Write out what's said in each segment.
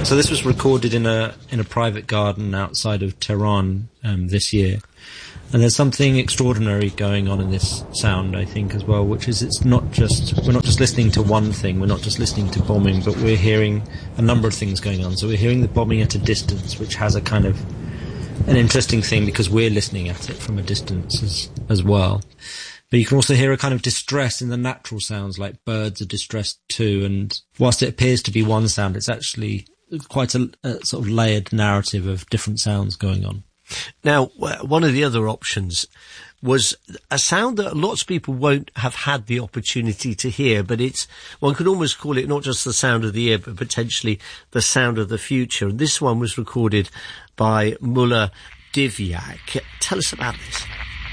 So this was recorded in a private garden outside of Tehran this year. And there's something extraordinary going on in this sound, I think, as well, which is we're not just listening to one thing, we're not just listening to bombing, but we're hearing a number of things going on. So we're hearing the bombing at a distance, which has a kind of an interesting thing because we're listening at it from a distance as well. But you can also hear a kind of distress in the natural sounds, like birds are distressed too. And whilst it appears to be one sound, it's actually quite a sort of layered narrative of different sounds going on. Now, one of the other options was a sound that lots of people won't have had the opportunity to hear, but one could almost call it not just the sound of the ear, but potentially the sound of the future. And this one was recorded by Mullah Divyak. Tell us about this.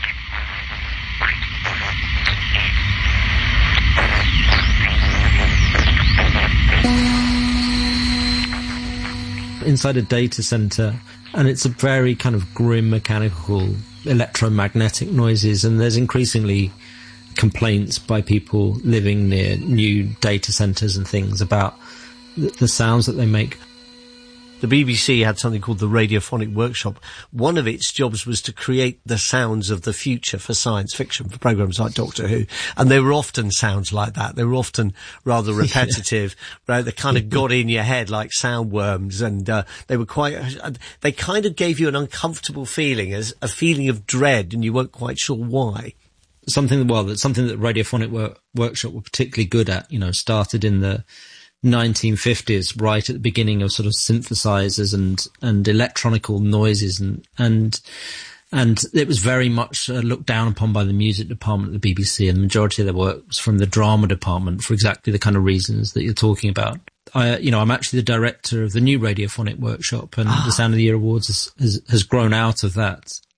Inside a data center, and it's a very kind of grim mechanical electromagnetic noises, and there's increasingly complaints by people living near new data centers and things about the sounds that they make. The BBC had something called the Radiophonic Workshop. One of its jobs was to create the sounds of the future for science fiction, for programs like Doctor Who. And they were often sounds like that. They were often rather repetitive, right? They kind of got in your head like soundworms, and they kind of gave you an uncomfortable feeling, as a feeling of dread, and you weren't quite sure why. That's something that Radiophonic Workshop were particularly good at, started in the 1950s, right at the beginning of sort of synthesizers and electronical noises, and it was very much looked down upon by the music department at the BBC, and the majority of their work was from the drama department for exactly the kind of reasons that you're talking about. I'm actually the director of the new Radiophonic Workshop, and the Sound of the Year Awards has grown out of that.